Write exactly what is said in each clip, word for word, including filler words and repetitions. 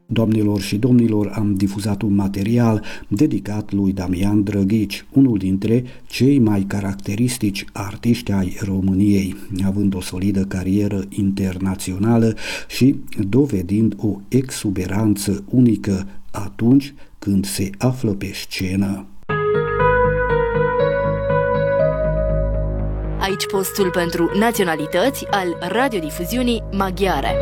Doamnelor și domnilor, am difuzat un material dedicat lui Damian Drăghici, unul dintre cei mai caracteristici artiști ai României, având o solidă carieră internațională și dovedind o exuberanță unică atunci când se află pe scenă. Aici postul pentru naționalități al radiodifuziunii maghiare.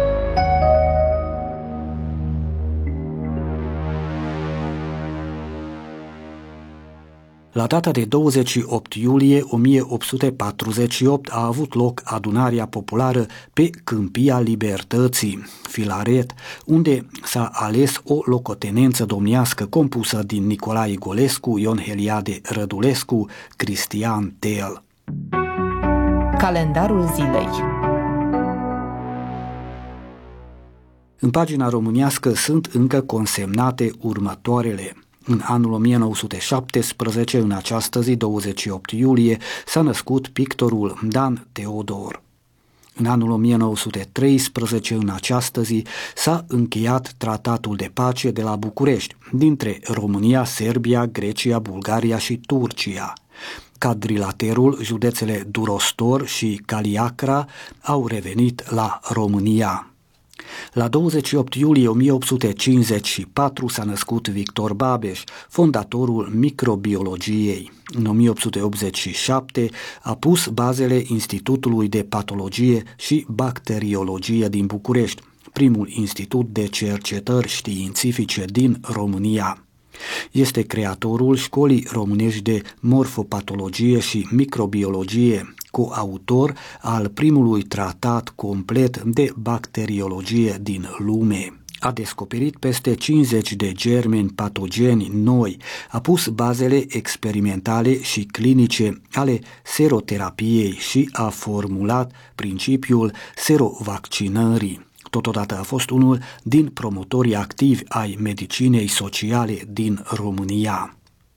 La data de douăzeci și opt iulie o mie opt sute patruzeci și opt a avut loc adunarea populară pe Câmpia Libertății, Filaret, unde s-a ales o locotenență domnească compusă din Nicolae Golescu, Ion Heliade Rădulescu, Cristian Tel. Calendarul zilei. În pagina românească sunt încă consemnate următoarele. În anul o mie nouă sute șaptesprezece, în această zi, douăzeci și opt iulie, s-a născut pictorul Dan Teodor. În anul o mie nouă sute treisprezece, în această zi, s-a încheiat tratatul de pace de la București dintre România, Serbia, Grecia, Bulgaria și Turcia. Cadrilaterul, județele Durostor și Caliacra au revenit la România. La douăzeci și opt iulie o mie opt sute cincizeci și patru s-a născut Victor Babeș, fondatorul microbiologiei. În o mie opt sute optzeci și șapte a pus bazele Institutului de Patologie și Bacteriologie din București, primul institut de cercetări științifice din România. Este creatorul Școlii Românești de Morfopatologie și Microbiologie, coautor al primului tratat complet de bacteriologie din lume. A descoperit peste cincizeci de germeni patogeni noi, a pus bazele experimentale și clinice ale seroterapiei și a formulat principiul serovaccinării. Totodată a fost unul din promotorii activi ai medicinei sociale din România.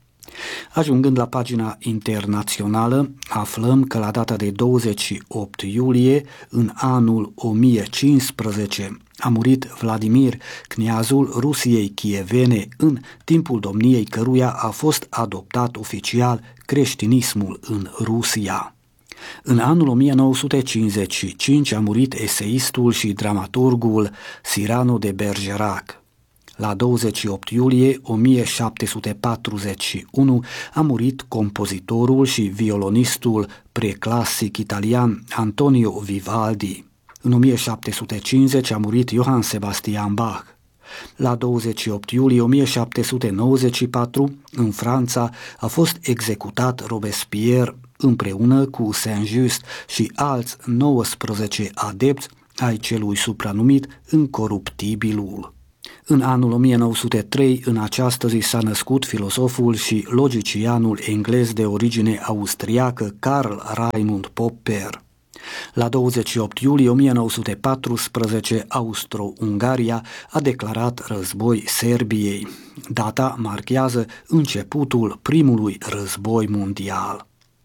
Ajungând la pagina internațională, aflăm că la data de douăzeci și opt iulie, în anul o mie cincisprezece, a murit Vladimir, cniazul Rusiei Chievene, în timpul domniei căruia a fost adoptat oficial creștinismul în Rusia. În anul o mie nouă sute cincizeci și cinci a murit eseistul și dramaturgul Cyrano de Bergerac. La douăzeci și opt iulie o mie șapte sute patruzeci și unu a murit compozitorul și violonistul preclasic italian Antonio Vivaldi. În o mie șapte sute cincizeci a murit Johann Sebastian Bach. La douăzeci și opt iulie o mie șapte sute nouăzeci și patru, în Franța, a fost executat Robespierre împreună cu Saint-Just și alți nouăsprezece adepți ai celui supranumit Incoruptibilul. În anul o mie nouă sute trei, în această zi, s-a născut filosoful și logicianul englez de origine austriacă Karl Raimund Popper. La douăzeci și opt iulie o mie nouă sute paisprezece, Austro-Ungaria a declarat război Serbiei. Data marchează începutul primului război mondial.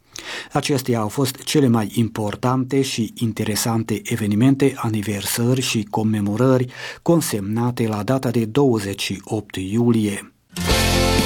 Acestea au fost cele mai importante și interesante evenimente, aniversări și comemorări consemnate la data de douăzeci și opt iulie.